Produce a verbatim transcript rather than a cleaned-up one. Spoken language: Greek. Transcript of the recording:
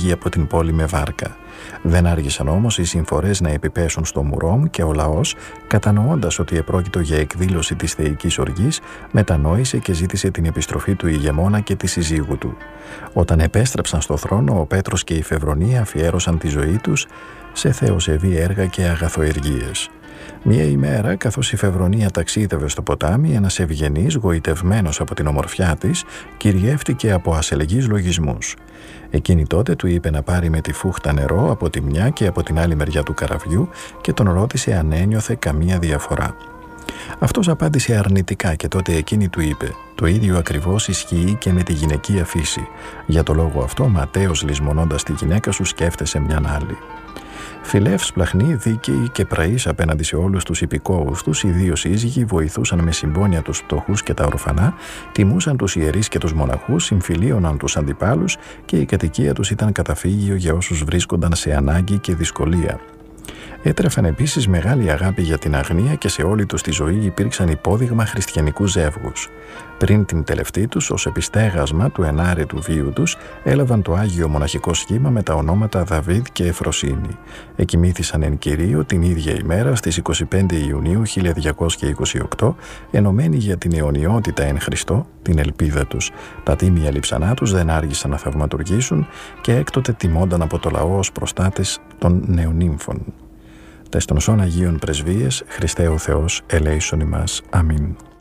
φύγει από την πόλη με βάρκα. Δεν άργησαν όμως οι συμφορές να επιπέσουν στο Μουρόμ και ο λαός, κατανοώντας ότι επρόκειτο για εκδήλωση της θεϊκής οργής, μετανόησε και ζήτησε την επιστροφή του ηγεμόνα και της συζύγου του. Όταν επέστρεψαν στο θρόνο, ο Πέτρος και η Φεβρονία αφιέρωσαν τη ζωή τους σε θεοσεβή έργα και αγαθοεργίες. Μία ημέρα, καθώς η Φεβρονία ταξίδευε στο ποτάμι, ένας ευγενής, γοητευμένος από την ομορφιά της, κυριεύτηκε από ασελεγείς λογισμούς. Εκείνη τότε του είπε να πάρει με τη φούχτα νερό από τη μια και από την άλλη μεριά του καραβιού και τον ρώτησε αν ένιωθε καμία διαφορά. Αυτός απάντησε αρνητικά και τότε εκείνη του είπε: «Το ίδιο ακριβώς ισχύει και με τη γυναικεία φύση. Για το λόγο αυτό, ματέως λησμονώντας τη γυναίκα σου, σκέφτεσαι μιαν άλλη». Φιλεύς πλαχνή, δίκαιοι και πραείς απέναντι σε όλους τους υπηκόους τους, οι δύο σύζυγοι βοηθούσαν με συμπόνια τους φτωχούς και τα ορφανά, τιμούσαν τους ιερείς και τους μοναχούς, συμφιλίωναν τους αντιπάλους και η κατοικία τους ήταν καταφύγιο για όσους βρίσκονταν σε ανάγκη και δυσκολία. Έτρεφαν επίσης μεγάλη αγάπη για την αγνία και σε όλη τους τη ζωή υπήρξαν υπόδειγμα χριστιανικού ζεύγους. Πριν την τελευταία τους, ως επιστέγασμα του ενάρετου βίου τους, έλαβαν το Άγιο Μοναχικό Σχήμα με τα ονόματα Δαβίδ και Εφροσύνη. Εκοιμήθησαν εν Κυρίω την ίδια ημέρα στις είκοσι πέντε Ιουνίου χίλια διακόσια είκοσι οκτώ, ενωμένοι για την αιωνιότητα εν Χριστώ, την ελπίδα τους. Τα τίμια λειψανά τους δεν άργησαν να θαυματουργήσουν και έκτοτε τιμώνταν από το λαό ως προστάτες των νεονύμφων. Τες των σών Αγίων Πρεσβείες, Χριστέ ο Θεός, ελέησον ημάς. Αμήν.